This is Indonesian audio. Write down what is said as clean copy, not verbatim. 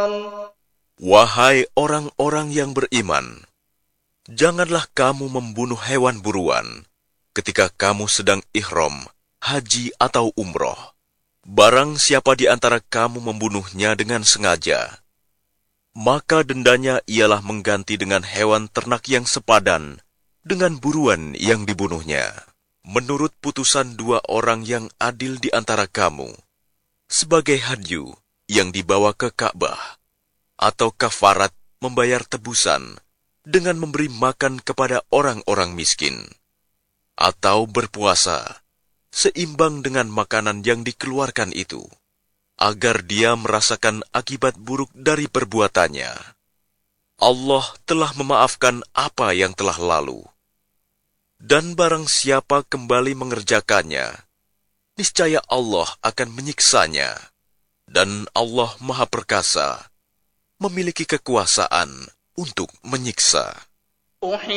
Wahai orang-orang yang beriman, janganlah kamu membunuh hewan buruan ketika kamu sedang ihram, haji atau umroh. Barang siapa di antara kamu membunuhnya dengan sengaja, maka dendanya ialah mengganti dengan hewan ternak yang sepadan dengan buruan yang dibunuhnya. Menurut putusan dua orang yang adil di antara kamu, sebagai hadyu yang dibawa ke Ka'bah, atau kafarat membayar tebusan dengan memberi makan kepada orang-orang miskin, atau berpuasa seimbang dengan makanan yang dikeluarkan itu, agar dia merasakan akibat buruk dari perbuatannya. Allah telah memaafkan apa yang telah lalu. Dan barang siapa kembali mengerjakannya, niscaya Allah akan menyiksanya. Dan Allah Maha Perkasa, memiliki kekuasaan untuk menyiksa.